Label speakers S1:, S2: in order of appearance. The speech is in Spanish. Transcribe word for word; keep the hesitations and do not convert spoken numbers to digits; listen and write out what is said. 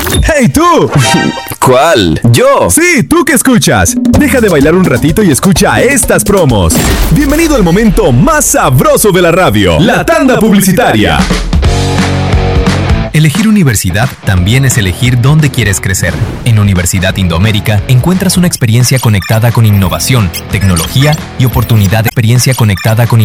S1: ¡Hey, tú!
S2: ¿Cuál? ¿Yo?
S1: Sí, tú que escuchas. Deja de bailar un ratito y escucha estas promos. Bienvenido al momento más sabroso de la radio, la tanda publicitaria.
S3: Elegir universidad también es elegir dónde quieres crecer. En Universidad Indoamérica encuentras una experiencia conectada con innovación, tecnología y oportunidad de experiencia conectada con